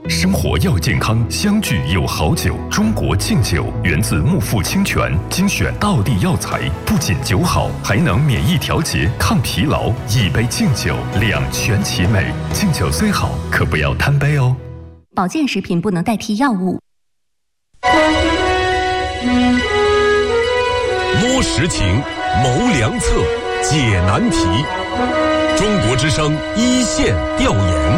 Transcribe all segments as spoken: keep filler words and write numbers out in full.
生活要健康，相聚有好酒。中国敬酒源自木富清泉，精选道地药材，不仅酒好，还能免疫调节、抗疲劳。一杯敬酒，两全其美。敬酒虽好，可不要贪杯哦。 保健食品不能代替药物。 摸实情，谋良策，解难题。中国之声一线调研。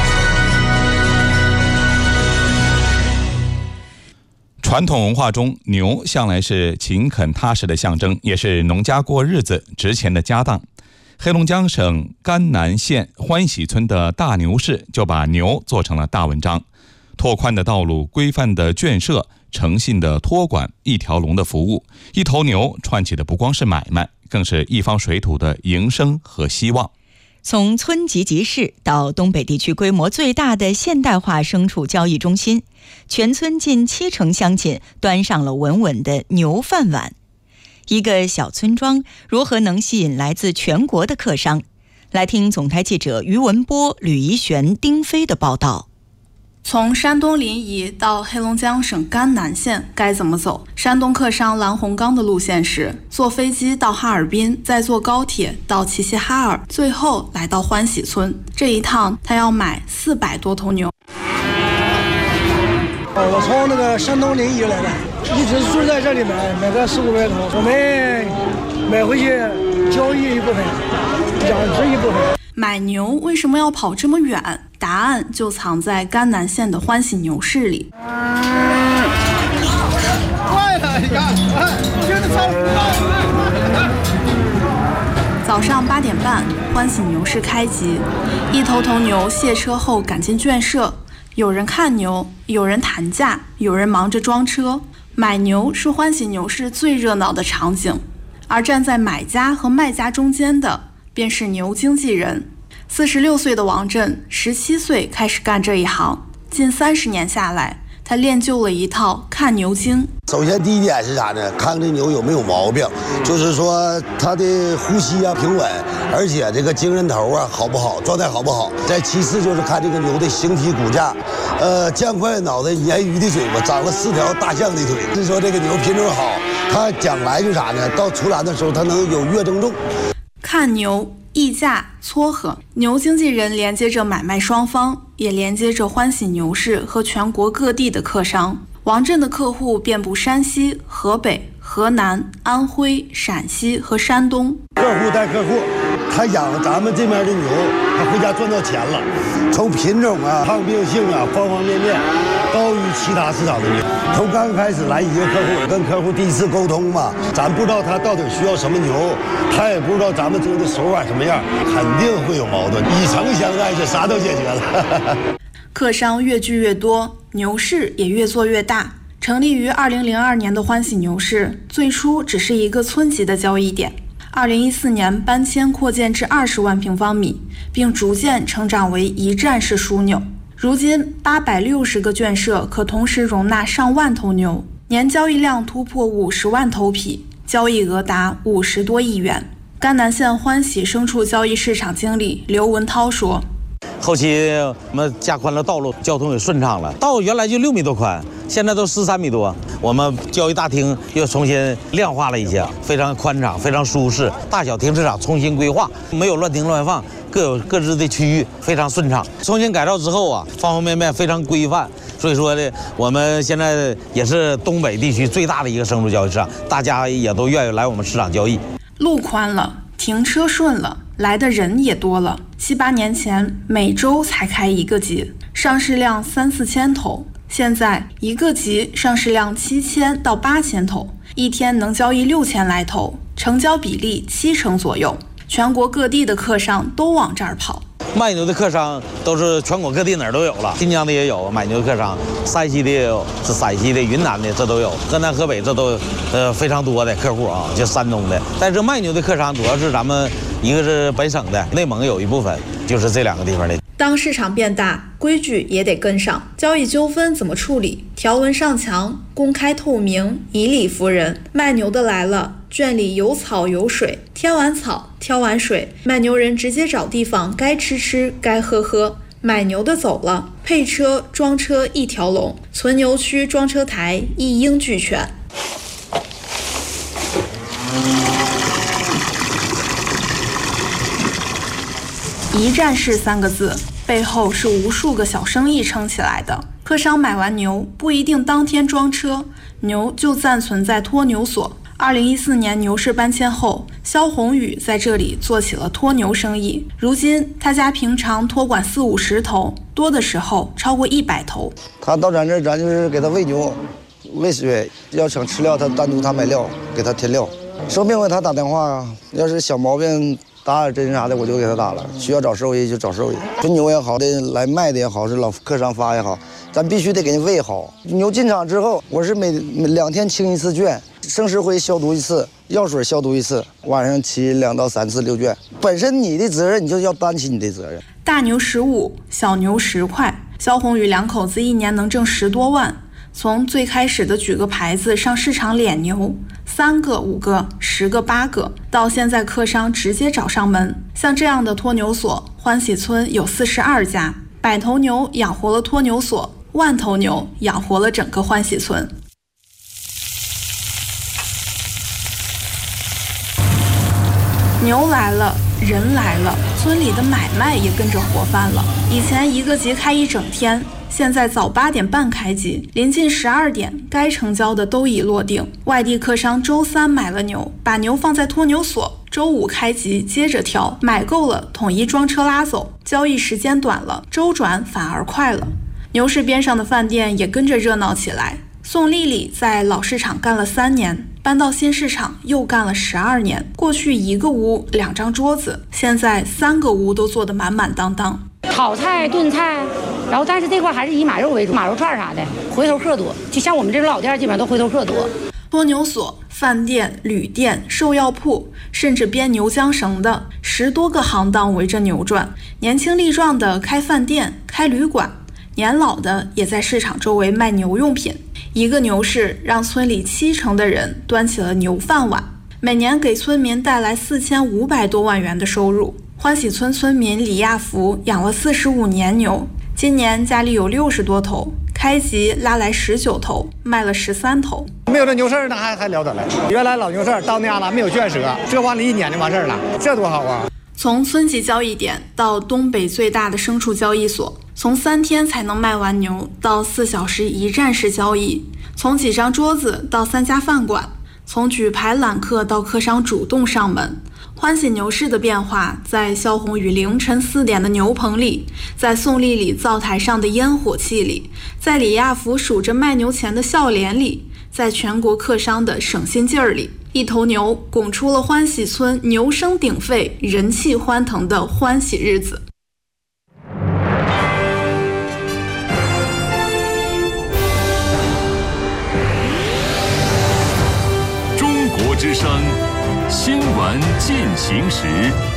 传统文化中，牛向来是勤恳踏实的象征，也是农家过日子值钱的家当。黑龙江省甘南县欢喜村的大牛市就把牛做成了大文章。拓宽的道路、规范的圈舍、诚信的托管、一条龙的服务，一头牛串起的不光是买卖，更是一方水土的营生和希望。 从村级集市到东北地区规模最大的现代化牲畜交易中心，全村近七成乡亲端上了稳稳的牛饭碗。一个小村庄如何能吸引来自全国的客商？来听总台记者于文波、吕怡璇、丁飞的报道。 从山东临沂到黑龙江省甘南县该怎么走？山东客商蓝洪刚的路线是坐飞机到哈尔滨，再坐高铁到齐齐哈尔，最后来到欢喜村。这一趟他要买四百多头牛。 我从那个山东临沂来的，一直住在这里买，买个四五百头，我们买回去交易一部分，养殖一部分。 买牛为什么要跑这么远？答案就藏在甘南县的欢喜牛市里。早上八点半，欢喜牛市开集，一头头牛卸车后赶进圈舍，有人看牛，有人谈价，有人忙着装车。买牛是欢喜牛市最热闹的场景，而站在买家和卖家中间的便是牛经纪人。四十六岁的王震，十七岁开始干这一行，近三十年下来，他练就了一套看牛经。 首先第一点是啥呢？看这牛有没有毛病，就是说它的呼吸啊平稳，而且这个精神头啊好不好，状态好不好。再其次就是看这个牛的形体骨架，呃，酱块脑袋，鲶鱼的嘴巴，长了四条大象的腿。是说这个牛品种好，它将来就啥呢？到出栏的时候，它能有月增重。 看牛。议价撮合，牛经纪人连接着买卖双方，也连接着欢喜牛市和全国各地的客商。王震的客户遍布山西、河北、河南、安徽、陕西和山东。 客户带客户，他养了咱们这边的牛，他回家赚到钱了。从品种啊、抗病性啊，方方面面高于其他市场的牛。从刚开始来一个客户，跟客户第一次沟通嘛，咱不知道他到底需要什么牛，他也不知道咱们这的手法什么样，肯定会有矛盾。以诚相待，这啥都解决了。 客商越聚越多，牛市也越做越大。成立于二零零二年的欢喜牛市，最初只是一个村级的交易点。二零一四年搬迁扩建至二十万平方米，并逐渐成长为一站式枢纽。如今八百六十个圈舍可同时容纳上万头牛，年交易量突破五十万头匹，交易额达五十多亿元。甘南县欢喜牲畜交易市场经理刘文涛说： 后期我们加宽了道路，交通也顺畅了。道原来就六米多宽，现在都十三米多。我们交易大厅又重新亮化了一些，非常宽敞，非常舒适。大小停车场重新规划，没有乱停乱放，各有各自的区域，非常顺畅。重新改造之后啊，方方面面非常规范。所以说呢，我们现在也是东北地区最大的一个牲畜交易市场，大家也都愿意来我们市场交易。 路宽了，停车顺了，来的人也多了。七八年前每周才开一个集，上市量三四千头，现在一个集上市量七千到八千头，一天能交易六千来头，成交比例七成左右。全国各地的客商都往这儿跑。 卖牛的客商都是全国各地哪儿都有了，新疆的也有买牛的客商，山西的也有，是陕西的、云南的这都有，河南、河北这都呃非常多的客户啊，就山东的。但是卖牛的客商主要是咱们一个是本省的，内蒙有一部分，就是这两个地方的。 当市场变大，规矩也得跟上。交易纠纷怎么处理？条文上墙，公开透明，以理服人。卖牛的来了，圈里有草有水，添完草，挑完水，卖牛人直接找地方，该吃吃，该喝喝。 买牛的走了，配车、装车一条龙，存牛区装车台一应俱全。一站式三个字，背后是无数个小生意撑起来的。客商买完牛不一定当天装车，牛就暂存在托牛所。二零一四年牛市搬迁后，肖宏宇在这里做起了托牛生意。如今他家平常托管四五十头，多的时候超过一百头。 他到咱这儿，咱就是给他喂牛、喂水，要想吃料，他单独他买料，给他添料。生病了他打电话，要是小毛病打点针啥的，我就给他打了。需要找兽医就找兽医，纯牛也好的，来卖的也好，是老客商发也好，咱必须得给你喂好。牛进场之后，我是每每两天清一次圈，生石灰消毒一次，药水消毒一次，晚上骑两到三次遛圈。本身你的责任，你就要担起你的责任。 大牛十五，小牛十块，肖宏宇两口子一年能挣十多万。从最开始的举个牌子上市场敛牛，三个、五个、十个、八个，到现在客商直接找上门。像这样的托牛所，欢喜村有四十二家，百头牛养活了托牛所，万头牛养活了整个欢喜村。牛来了，人来了，村里的买卖也跟着活泛了。以前一个集开一整天，现在早八点半开集，临近十二点，该成交的都已落定。外地客商周三买了牛，把牛放在托牛所，周五开集接着挑，买够了统一装车拉走。交易时间短了，周转反而快了。牛市边上的饭店也跟着热闹起来。宋丽丽在老市场干了三年，搬到新市场又干了十二年。过去一个屋两张桌子，现在三个屋都坐得满满当当。 炒菜、炖菜，然后但是这块还是以马肉为主，马肉串啥的，回头客多。就像我们这种老店，基本上都回头客多。 托牛所、饭店、旅店、兽药铺，甚至编牛缰绳的，十多个行当围着牛转。年轻力壮的开饭店、开旅馆，年老的也在市场周围卖牛用品。一个牛市让村里七成的人端起了牛饭碗，每年给村民带来四千五百多万元的收入。欢喜村村民李亚福养了四十五年牛，今年家里有六十多头，开集拉来十九头，卖了十三头。 没有这牛市那还还了得了。原来老牛市到那样了，没有圈舍，这往里一撵就完事儿了，这多好啊！ 从村级交易点到东北最大的牲畜交易所，从三天才能卖完牛到四小时一站式交易，从几张桌子到三家饭馆，从举牌揽客到客商主动上门。欢喜牛市的变化，在肖宏宇凌晨四点的牛棚里，在宋丽丽灶台上的烟火气里，在李亚福数着卖牛钱的笑脸里，在全国客商的省心劲儿里，一头牛拱出了欢喜村牛声鼎沸、人气欢腾的欢喜日子。 中国之声新闻进行时。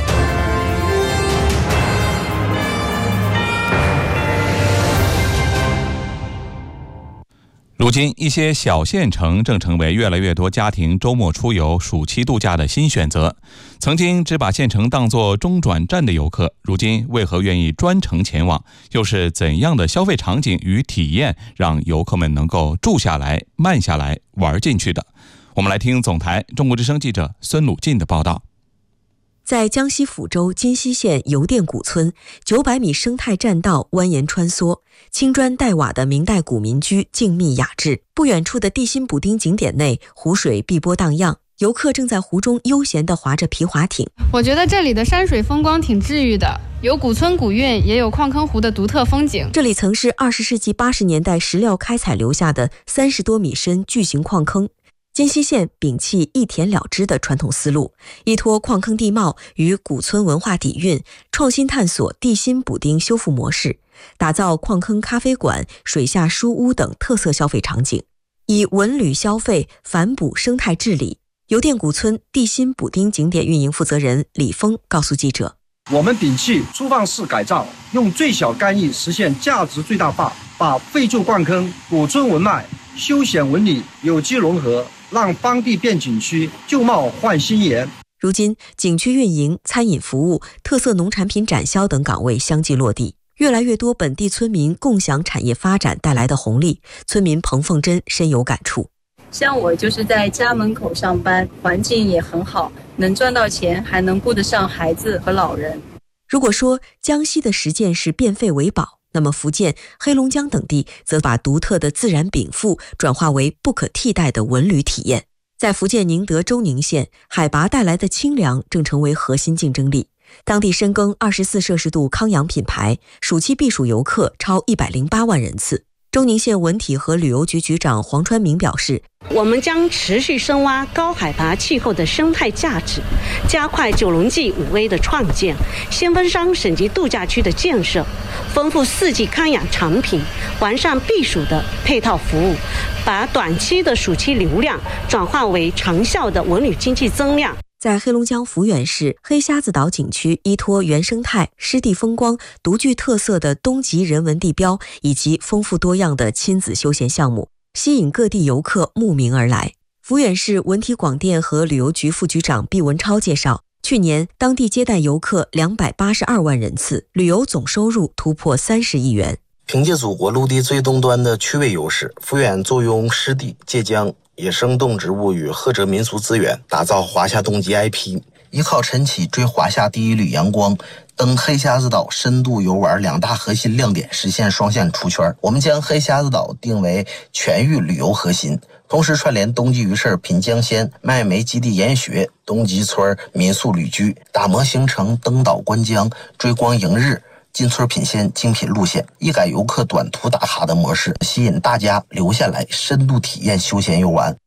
如今，一些小县城正成为越来越多家庭周末出游、暑期度假的新选择。曾经只把县城当作中转站的游客，如今为何愿意专程前往？又是怎样的消费场景与体验，让游客们能够住下来、慢下来、玩进去的？我们来听总台中国之声记者孙鲁进的报道。 在江西抚州金溪县邮电古村，九百米生态栈道蜿蜒穿梭，青砖黛瓦的明代古民居静谧雅致。不远处的地心补丁景点内，湖水碧波荡漾，游客正在湖中悠闲地划着皮划艇。 我觉得这里的山水风光挺治愈的，有古村古韵，也有矿坑湖的独特风景。 这里曾是二十世纪八十年代石料开采留下的三十多米深巨型矿坑。金溪县摒弃一田了之的传统思路，依托矿坑地貌与古村文化底蕴，创新探索地心补丁修复模式，打造矿坑咖啡馆、水下书屋等特色消费场景，以文旅消费反哺生态治理。邮电古村地心补丁景点运营负责人李峰告诉记者： 我们摒弃粗放式改造，用最小干预实现价值最大化，把废旧矿坑、古村文脉、休闲文旅有机融合，让当地变景区，旧貌换新颜。 如今，景区运营、餐饮服务、特色农产品展销等岗位相继落地。 越来越多本地村民共享产业发展带来的红利，村民彭凤珍深有感触。 像我就是在家门口上班，环境也很好，能赚到钱，还能顾得上孩子和老人。 如果说江西的实践是变废为宝，那么福建、黑龙江等地则把独特的自然禀赋转化为不可替代的文旅体验。在福建宁德州宁县，海拔带来的清凉正成为核心竞争力。当地深耕二十四摄氏度康养品牌，暑期避暑游客超一百零八万人次。周宁县文体和旅游局局长黄川明表示， 我们将持续深挖高海拔气候的生态价值，加快九龙记五 A 的创建，先锋山省级度假区的建设，丰富四季康养产品，完善避暑的配套服务，把短期的暑期流量转化为长效的文旅经济增量。 在黑龙江抚远市黑瞎子岛景区，依托原生态、湿地风光、独具特色的东极人文地标以及丰富多样的亲子休闲项目，吸引各地游客慕名而来。抚远市文体广电和旅游局副局长毕文超介绍，去年当地接待游客两百八十二万人次，旅游总收入突破三十亿元。 凭借祖国陆地最东端的区位优势，抚远坐拥湿地、界江、野生动植物与赫哲民俗资源，打造华夏冬季 I P， 依靠晨起追华夏第一缕阳光，登黑瞎子岛深度游玩两大核心亮点，实现双线出圈。我们将黑瞎子岛定为全域旅游核心，同时串联冬季鱼市品江鲜、麦煤基地研学、东极村民宿旅居，打磨行程登岛观江、追光迎日、进村品鲜精品路线，一改游客短途打卡的模式，吸引大家留下来深度体验休闲游玩。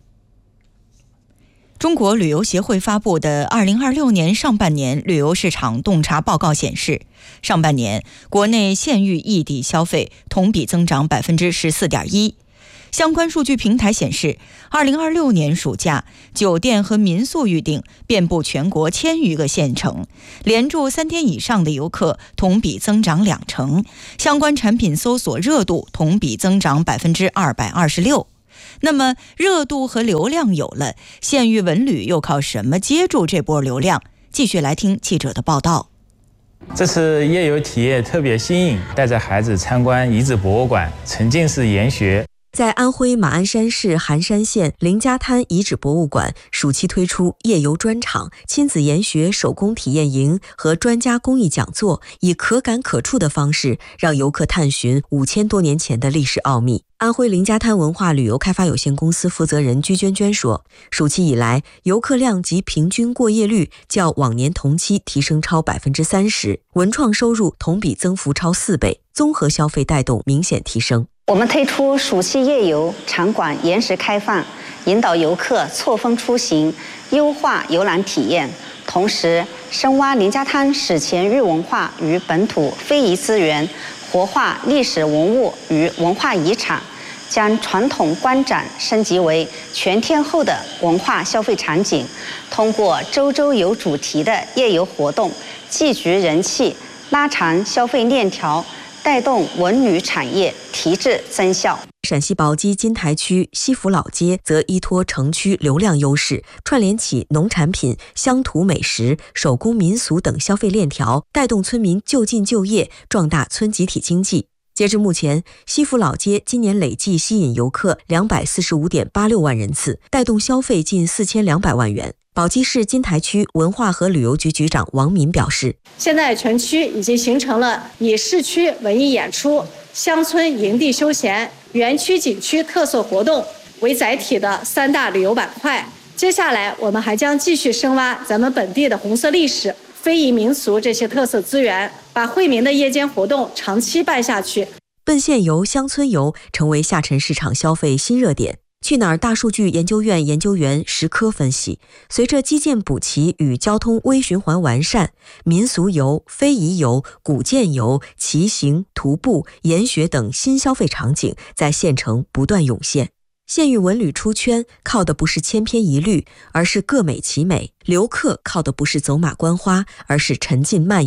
中国旅游协会发布的二零二六年上半年旅游市场洞察报告显示，上半年国内县域异地消费同比增长 百分之十四点一。相关数据平台显示，二零二六年暑假酒店和民宿预订遍布全国千余个县城，连住三天以上的游客同比增长两成，相关产品搜索热度同比增长 百分之二百二十六。那么热度和流量有了，县域文旅又靠什么接住这波流量？继续来听记者的报道。 这次夜游体验特别新颖，带着孩子参观遗址博物馆，沉浸式研学。 在安徽马鞍山市含山县林家滩遗址博物馆，暑期推出夜游专场、亲子研学手工体验营和专家公益讲座，以可感可触的方式让游客探寻五千多年前的历史奥秘。安徽林家滩文化旅游开发有限公司负责人居娟娟说，暑期以来，游客量及平均过夜率较往年同期提升超 百分之三十， 文创收入同比增幅超四倍，综合消费带动明显提升。 我们推出暑期夜游场馆延时开放，引导游客错峰出行，优化游览体验，同时深挖林家滩史前域文化与本土非遗资源，活化历史文物与文化遗产，将传统观展升级为全天候的文化消费场景，通过周周游主题的夜游活动，聚集人气，拉长消费链条，带动文旅产业提质增效。 陕西宝鸡金台区西府老街则依托城区流量优势，串联起农产品、乡土美食、手工民俗等消费链条，带动村民就近就业，壮大村集体经济。截至目前，西府老街今年累计吸引游客 两百四十五点八六万人次，带动消费近四千两百万元。宝鸡市金台区文化和旅游局局长王敏表示， 现在全区已经形成了以市区文艺演出、乡村营地休闲、园区景区特色活动为载体的三大旅游板块。接下来我们还将继续深挖咱们本地的红色历史、非遗民俗这些特色资源，把惠民的夜间活动长期办下去。 奔县游、乡村游成为下沉市场消费新热点。去哪儿大数据研究院研究员石科分析，随着基建补齐与交通微循环完善，民俗游、非遗游、古建游、骑行、徒步、研学等新消费场景在县城不断涌现。县域文旅出圈，靠的不是千篇一律，而是各美其美；游客靠的不是走马观花，而是沉浸漫游。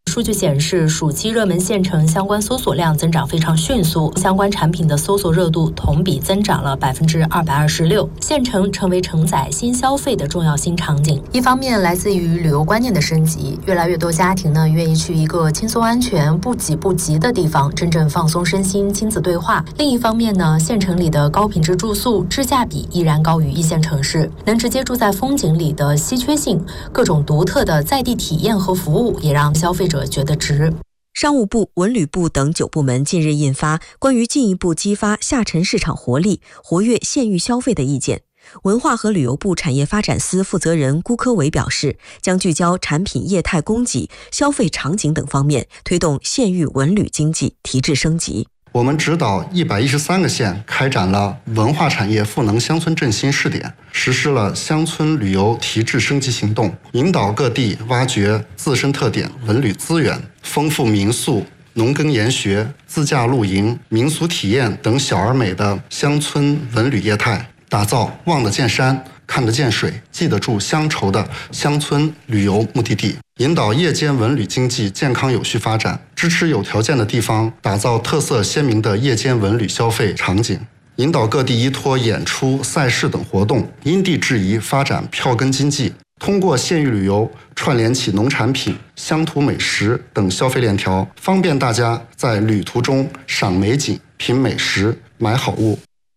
数据显示，暑期热门县城相关搜索量增长非常迅速，相关产品的搜索热度同比增长了百分之二百二十六。县城成为承载新消费的重要新场景。一方面，来自于旅游观念的升级，越来越多家庭呢愿意去一个轻松安全、不挤不急的地方，真正放松身心、亲子对话。另一方面呢，县城里的高品质住宿质价比依然高于一线城市，能直接住在风景里的稀缺性，各种独特的在地体验和服务，也让消费者觉得值。 商务部、文旅部等九部门近日印发关于进一步激发下沉市场活力、活跃县域消费的意见。文化和旅游部产业发展司负责人辜科伟表示，将聚焦产品业态供给、消费场景等方面，推动县域文旅经济提质升级。 我们指导一百一十三个县开展了文化产业赋能乡村振兴试点，实施了乡村旅游提质升级行动，引导各地挖掘自身特点文旅资源，丰富民宿、农耕研学、自驾露营、民俗体验等小而美的乡村文旅业态，打造望得见山、看得见水、记得住乡愁的乡村旅游目的地，引导夜间文旅经济健康有序发展，支持有条件的地方打造特色鲜明的夜间文旅消费场景，引导各地依托演出、赛事等活动，因地制宜发展票根经济，通过县域旅游串联起农产品、乡土美食等消费链条，方便大家在旅途中赏美景、品美食、买好物。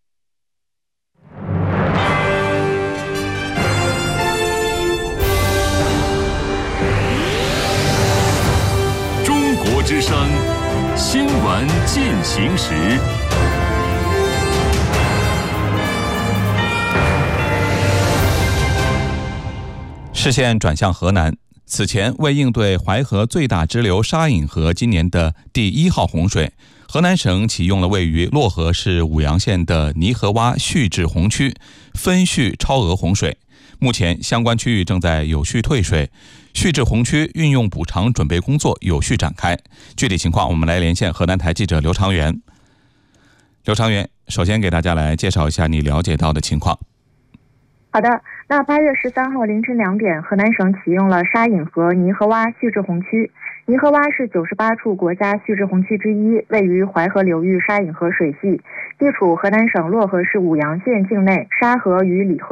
之声新闻进行时， 视线转向河南。此前，为应对淮河最大支流沙隐河今年的第一号洪水，河南省启用了位于漯河市舞阳县的泥河洼蓄滞洪区分蓄超额洪水。目前，相关区域正在有序退水，蓄滞洪区运用补偿准备工作有序展开。具体情况，我们来连线河南台记者刘长元。刘长元，首先给大家来介绍一下你了解到的情况。 好的，那八月十三号凌晨两点，河南省启用了沙隐河泥河洼蓄滞洪区。泥河洼是九十八处国家蓄滞洪区之一，位于淮河流域沙隐河水系，地处河南省漯河市舞阳县境内，沙河与里河